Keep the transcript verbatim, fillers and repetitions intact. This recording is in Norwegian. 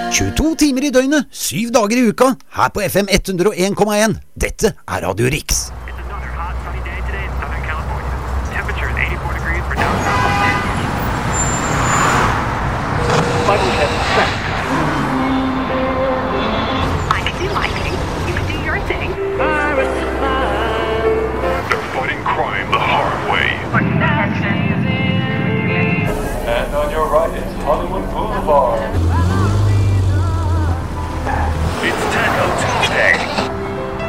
tjueto timer i døgnet, syv dager i uka, her på F M hundre og en komma en. Dette er Radio Riks.